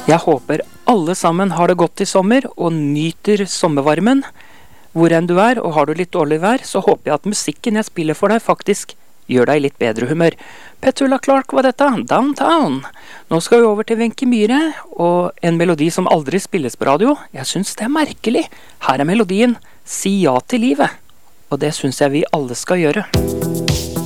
Jeg håper alle sammen har det godt i sommer og nyter sommervarmen. Hvor enn du er, og har du litt dårlig vær, så håper jeg at musikken jeg spiller for deg faktisk gjør deg i litt bedre humør. Petula Clark var dette, Downtown. Nå skal vi over til Wenche Myhre, og en melodi som aldri spilles på radio. Jeg synes det er merkelig. Her er melodien Si ja til livet. Og det synes jeg vi alle skal gjøre.